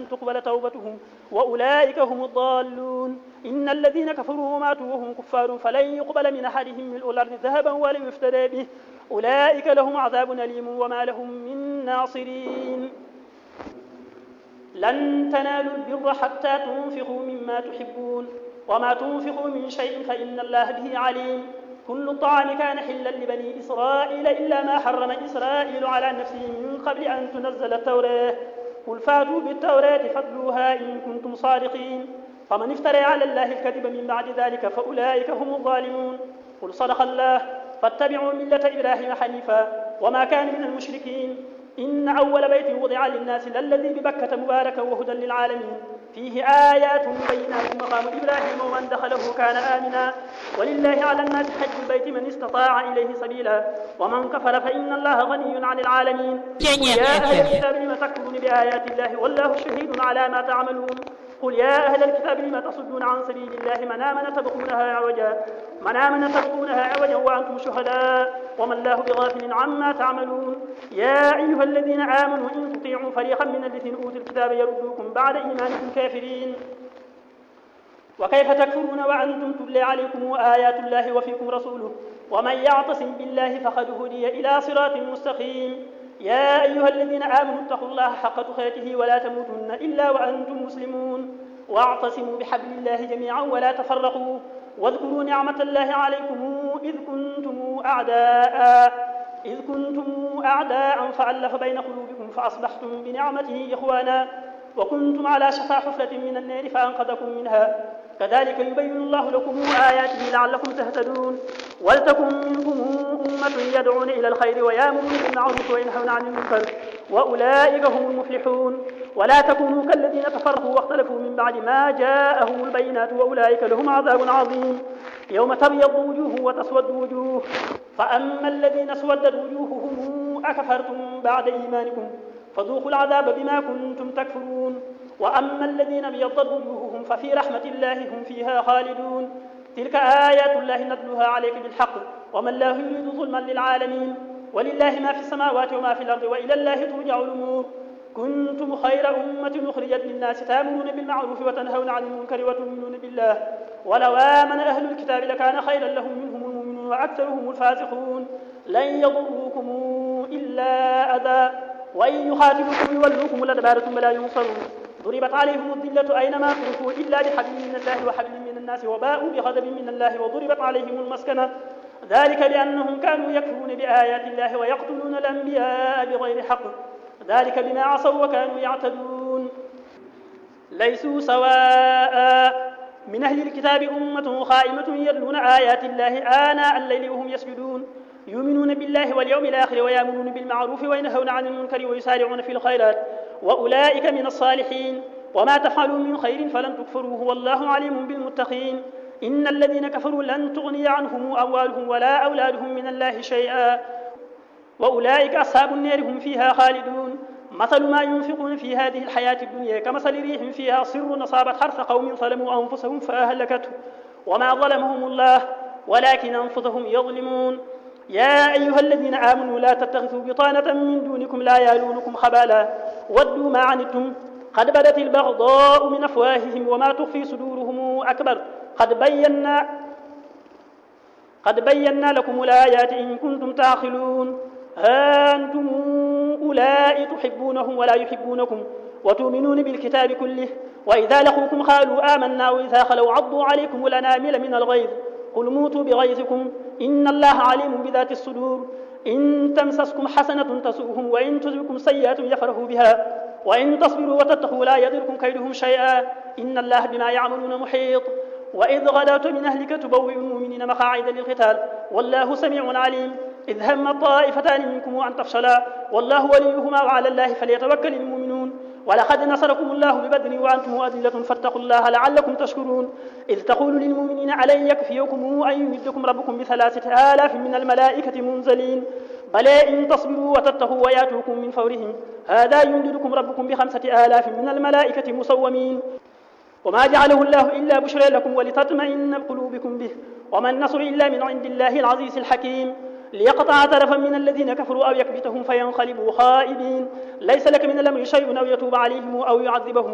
لن تقبل توبتهم وأولئك هم الضالون. إن الذين كفروا وماتوا وهم كفار فلن يقبل من أحدهم ملء الأرض ذهبا ولن يفتدى به أولئك لهم عذاب أليم وما لهم من ناصرين. لن تنالوا البر حتى تنفقوا مما تحبون وما تنفقوا من شيء فإن الله به عليم. كل الطعام كان حلا لبني إسرائيل إلا ما حرم إسرائيل على نفسه من قبل أن تنزل التوراة قل فاتوا بالتوراة فاتلوها إن كنتم صادقين. فمن افترى على الله الكذب من بعد ذلك فأولئك هم الظالمون. قل صدق الله فاتبعوا ملة إبراهيم حنيفا وما كان من المشركين. إن أول بيت وضع للناس للذي ببكة مباركا وهدى للعالمين فيه آيات بينات مقام إبراهيم ومن دخله كان آمنا ولله على الناس حج البيت من استطاع إليه سبيلا ومن كفر فإن الله غني عن العالمين. يا أهل الكتاب لم تكفرون بآيات الله والله شهيد على ما تعملون. قل يا أهل الكتاب لم تصدون عن سبيل الله من آمن تبغونها عوجا وأنتم شهداء وما الله بغافل عما تعملون. يا أيها الذين آمنوا إن تطيعوا فريقا من الذين أوتوا الكتاب يردوكم بعد إيمانكم كافرين. وكيف تكفرون وأنتم تتلى عليكم آيات الله وفيكم رسوله ومن يعتصم بالله فقد هدي إلى صراط مستقيم. يا أيها الذين آمنوا اتقوا الله حق تقاته ولا تموتن إلا وأنتم مسلمون واعتصموا بحبل الله جميعا ولا تفرقوا واذكروا نعمة الله عليكم إذ كنتم أعداء فألف بين قلوبكم فأصبحتم بنعمته إخوانا وكنتم على شفا حفرة من النار فأنقذكم منها كذلك يبين الله لكم آياته لعلكم تهتدون. ولتكن منكم أمة يدعون إلى الخير ويأمرون بالمعروف وينهون عن المنكر وأولئك هم المفلحون. ولا تكونوا كالذين تفرقوا واختلفوا من بعد ما جاءهم البينات وأولئك لهم عذاب عظيم. يوم تبيض وجوه وتسود وجوه فأما الذين اسودت وجوههم أكفرتم بعد إيمانكم فذوقوا العذاب بما كنتم تكفرون. وأما الذين ابيضت وجوههم ففي رحمة الله هم فيها خالدون. تلك آيات الله نتلوها عليك بالحق وما الله يريد ظلما للعالمين. ولله ما في السماوات وما في الأرض وإلى الله ترجع الأمور. كنتم خير أمة أخرجت للناس تأمرون بالمعروف وتنهون عن المنكر وتؤمنون بالله ولو آمن أهل الكتاب لكان خيرا لهم منهم المؤمنون وأكثرهم الفاسقون. لن يضروكم إلا أذى وإن يخاتلوكم يولوكم الأدبار ثم لا ينصرون. ضربت عليهم الذلة أينما تركوا إلا بحبل من الله وحبل من الناس وباءوا بغضب من الله وضربت عليهم المسكنة ذلك بأنهم كانوا يكفرون بآيات الله ويقتلون الأنبياء بغير حق ذلك بما عصوا وكانوا يعتدون. ليسوا سواء من أهل الكتاب أمة قائمة يتلون آيات الله آناء الليل وهم يسجدون يؤمنون بالله واليوم الآخر ويأمرون بالمعروف وينهون عن المنكر ويسارعون في الخيرات وأولئك من الصالحين. وما تفعلوا من خير فلن تكفروه والله عليم بالمتقين. إن الذين كفروا لن تغني عنهم أموالهم ولا أولادهم من الله شيئا وأولئك أصحاب النار هم فيها خالدون. مثل ما ينفقون في هذه الحياة الدنيا كمثل ريح فيها صر أصابت حرث قوم ظلموا أنفسهم فأهلكته وما ظلمهم الله ولكن أنفسهم يظلمون. يا أيها الذين آمنوا لا تتخذوا بطانة من دونكم لا يالونكم خبالا ودوا ما عنتم قد بدت البغضاء من أفواههم وما تخفي صدورهم أكبر قد بينا لكم الآيات إن كنتم تعقلون. ها أنتم أولئك تحبونهم ولا يحبونكم وتؤمنون بالكتاب كله وإذا لقوكم قالوا آمنا وإذا خلوا عضوا عليكم الأنامل من الغيظ قل موتوا بغيظكم إن الله عليم بذات الصدور. إن تمسسكم حسنة تسؤهم وإن تصبكم سيئة يفرحوا بها وإن تصبروا وتتقوا لا يضركم كيدهم شيئا إن الله بما يعملون محيط. وإذ غدوت من أهلك تبوئ المؤمنين مقاعد للقتال والله سميع عليم. إذ هم الطائفتان منكم أن تفشلا والله وليهما وعلى الله فليتوكل المؤمنون. ولقد نصركم الله ببدر وأنتم أذلة فاتقوا الله لعلكم تشكرون. إذ تقول للمؤمنين ألن يكفيكم أن يمدكم ربكم ب3,000 من الملائكة منزلين بلى إن تصبروا وتتقوا وياتوكم من فورهم هذا يمددكم ربكم ب5,000 من الملائكة مسومين. وما جعله الله إلا بشرى لكم ولتطمئن قلوبكم به وما النصر إلا من عند الله العزيز الحكيم. ليقطع طرفا من الذين كفروا أو يكبتهم فينقلبوا خائبين ليس لك من الأمر شيء أو يتوب عليهم أو يعذبهم